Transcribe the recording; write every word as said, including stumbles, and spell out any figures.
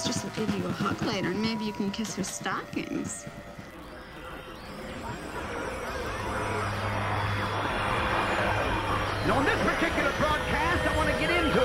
mistress will give you a hug later, and maybe you can kiss her stockings. Now, on this particular broadcast, I want to get into